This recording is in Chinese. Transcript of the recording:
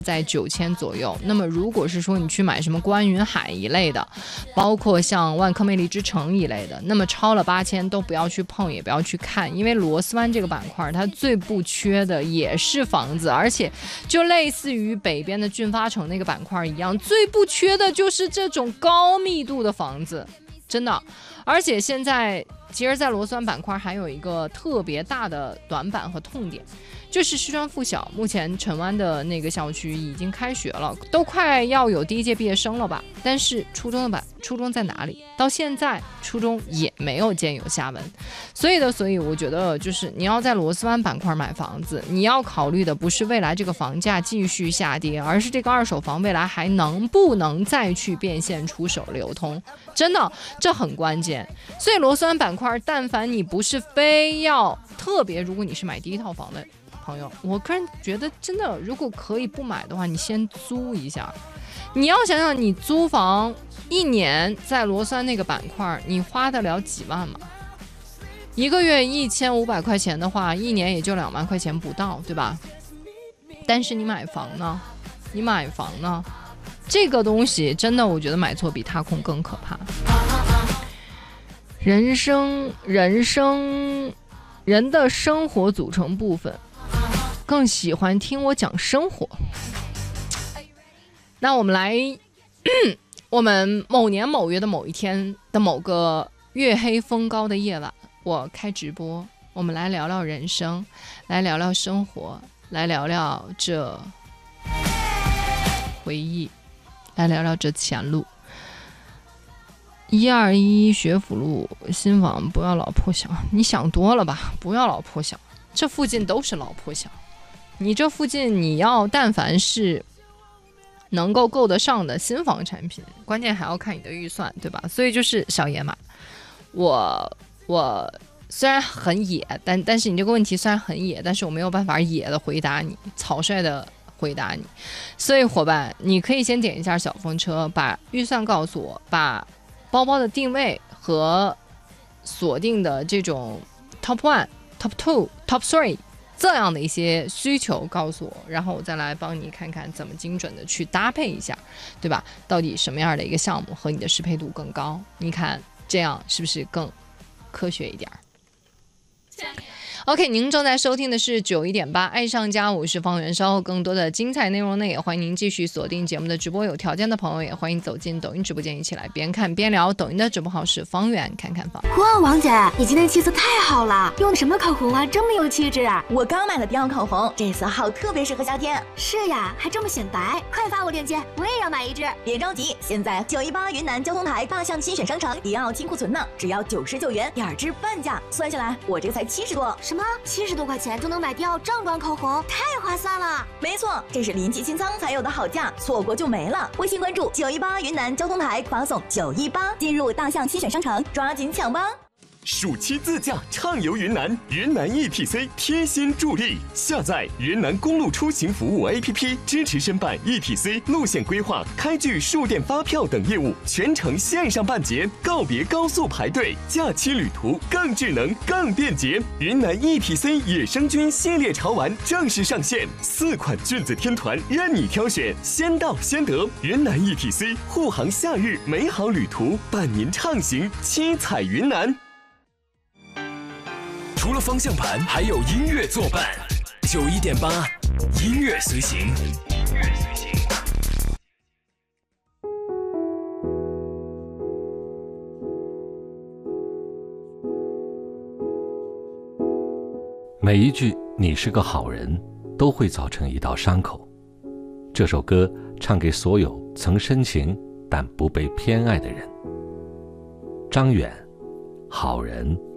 在9000左右。那么如果是说你去买什么观云海一类的，包括像万科魅力之城一类的，那么超了8000都不要去碰，也不要去看，因为螺丝湾这个板块它最不缺的也是房子，而且就类似于北边的俊发城那个板块一样，最不缺的就是这种高密度的房子，真的。而且现在其实在螺丝湾板块还有一个特别大的短板和痛点，就是师专附小，目前城湾的那个校区已经开学了，都快要有第一届毕业生了吧，但是初中在哪里？到现在初中也没有见有下文。所以我觉得就是你要在螺丝湾板块买房子，你要考虑的不是未来这个房价继续下跌，而是这个二手房未来还能不能再去变现出手流通，真的这很关键。所以螺丝湾板块但凡你不是非要特别，如果你是买第一套房的朋友，我个人觉得真的如果可以不买的话，你先租一下。你要想想你租房一年在螺丝湾那个板块你花得了几万吗？一个月1500块钱的话，一年也就2万块钱不到，对吧？但是你买房呢，这个东西真的我觉得买错比踏空更可怕。人的生活组成部分更喜欢听我讲生活。那我们来我们某年某月的某一天的某个月黑风高的夜晚，我开直播，我们来聊聊人生，来聊聊生活，来聊聊这回忆，来聊聊这前路。121学府路新房不要老破小，你想多了吧？不要老破小，这附近都是老破小。你这附近你要但凡是能够得上的新房产品，关键还要看你的预算，对吧？所以就是小野马，我虽然很野，但是你这个问题虽然很野，但是我没有办法野的回答你，草率的回答你。所以伙伴，你可以先点一下小风车，把预算告诉我，把包包的定位和锁定的这种 top 1、top 2、top 3这样的一些需求告诉我，然后我再来帮你看看怎么精准的去搭配一下，对吧？到底什么样的一个项目和你的适配度更高？你看这样是不是更科学一点？OK， 您正在收听的是91.8爱上家，我是方圆。稍后更多的精彩内容呢，也欢迎您继续锁定节目的直播。有条件的朋友也欢迎走进抖音直播间，一起来边看边聊。抖音的直播号是方圆看看房。 哇，王姐，你今天气色太好了，用的什么口红啊，这么有气质啊！ 我刚买了迪奥口红，这色号特别适合夏天。 是呀，还这么显白，快发我链接，我也要买一支。 别着急，现在918云南交通台大象新选商城迪奥清库存呢，只要99元，2支半价，算下来我这个才70多。 什么？70多块钱就能买迪奥正装口红，太划算了！ 没错，这是临期清仓才有的好价，错过就没了。微信关注918云南交通台，发送918进入大象新选商城，抓紧抢吧！ 暑期自驾畅游云南，云南 ETC 贴心助力，下载云南公路出行服务 APP， 支持申办 ETC 路线规划、开具数电发票等业务，全程线上办结，告别高速排队，假期旅途更智能、更便捷。云南 ETC 野生菌系列潮玩正式上线，4款菌子天团任你挑选，先到先得。云南 ETC 护航夏日美好旅途，伴您畅行七彩云南。 除了方向盘，还有音乐作伴。91.8，音乐随行。 每一句“你是个好人”都会造成一道伤口。这首歌唱给所有曾深情但不被偏爱的人。张远，好人。